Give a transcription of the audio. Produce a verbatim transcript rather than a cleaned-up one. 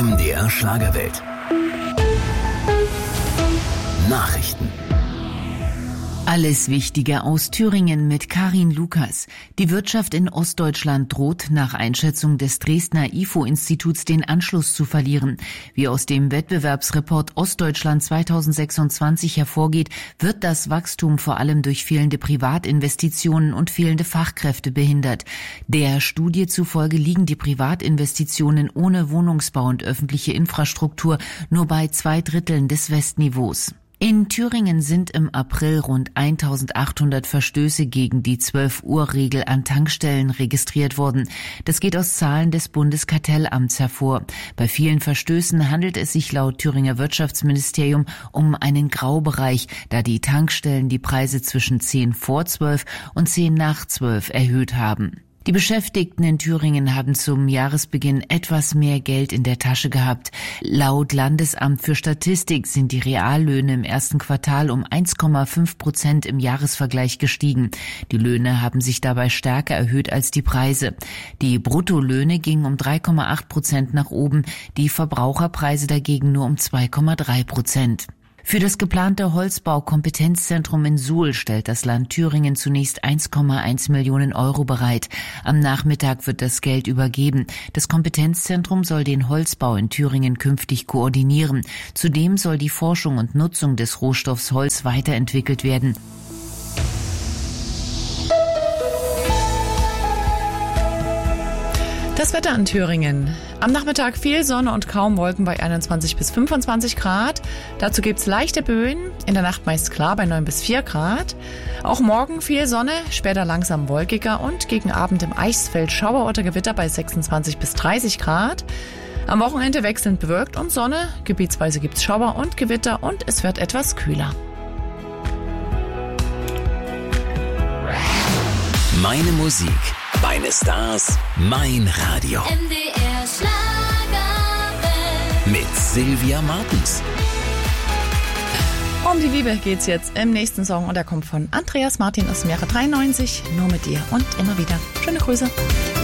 M D R Schlagerwelt. Nachrichten. Alles Wichtige aus Thüringen mit Karin Lukas. Die Wirtschaft in Ostdeutschland droht nach Einschätzung des Dresdner I F O-Instituts den Anschluss zu verlieren. Wie aus dem Wettbewerbsreport Ostdeutschland zweitausendsechsundzwanzig hervorgeht, wird das Wachstum vor allem durch fehlende Privatinvestitionen und fehlende Fachkräfte behindert. Der Studie zufolge liegen die Privatinvestitionen ohne Wohnungsbau und öffentliche Infrastruktur nur bei zwei Dritteln des Westniveaus. In Thüringen sind im April rund eintausendachthundert Verstöße gegen die zwölf-Uhr-Regel an Tankstellen registriert worden. Das geht aus Zahlen des Bundeskartellamts hervor. Bei vielen Verstößen handelt es sich laut Thüringer Wirtschaftsministerium um einen Graubereich, da die Tankstellen die Preise zwischen zehn vor zwölf und zehn nach zwölf erhöht haben. Die Beschäftigten in Thüringen haben zum Jahresbeginn etwas mehr Geld in der Tasche gehabt. Laut Landesamt für Statistik sind die Reallöhne im ersten Quartal um eins Komma fünf Prozent im Jahresvergleich gestiegen. Die Löhne haben sich dabei stärker erhöht als die Preise. Die Bruttolöhne gingen um drei Komma acht Prozent nach oben, die Verbraucherpreise dagegen nur um zwei Komma drei Prozent. Für das geplante Holzbau-Kompetenzzentrum in Suhl stellt das Land Thüringen zunächst eins Komma eins Millionen Euro bereit. Am Nachmittag wird das Geld übergeben. Das Kompetenzzentrum soll den Holzbau in Thüringen künftig koordinieren. Zudem soll die Forschung und Nutzung des Rohstoffs Holz weiterentwickelt werden. Das Wetter in Thüringen. Am Nachmittag viel Sonne und kaum Wolken bei einundzwanzig bis fünfundzwanzig Grad. Dazu gibt's leichte Böen, in der Nacht meist klar bei neun bis vier Grad. Auch morgen viel Sonne, später langsam wolkiger und gegen Abend im Eichsfeld Schauer oder Gewitter bei sechsundzwanzig bis dreißig Grad. Am Wochenende wechselnd bewölkt und Sonne, gebietsweise gibt's Schauer und Gewitter und es wird etwas kühler. Meine Musik, meine Stars, mein Radio. M D R Schlagerwelt. Mit Sylvia Martens. Um die Liebe geht's jetzt im nächsten Song und er kommt von Andreas Martin aus dem Jahre dreiundneunzig. Nur mit dir und immer wieder. Schöne Grüße.